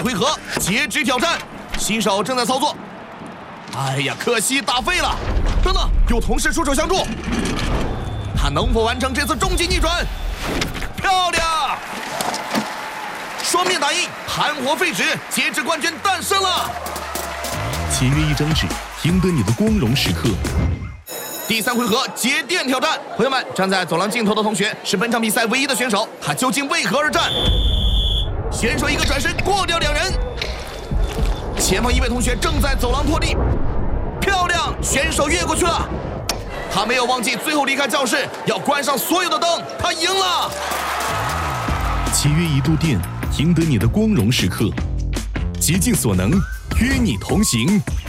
回合截止挑战，新手正在操作。哎呀，可惜打废了。等等，有同事出手相助，他能否完成这次终极逆转？漂亮！双面打印，含活废纸，截止冠军诞生了。 签约一张纸，赢得你的光荣时刻。 第3回合节电挑战，朋友们，站在走廊尽头的同学是本场比赛唯一的选手，他究竟为何而战？选手一个转身过掉2人，前方一位同学正在走廊拖地，漂亮，选手越过去了。他没有忘记最后离开教室要关上所有的灯，他赢了。 契约1度电，赢得你的光荣时刻，竭尽所能，与你同行。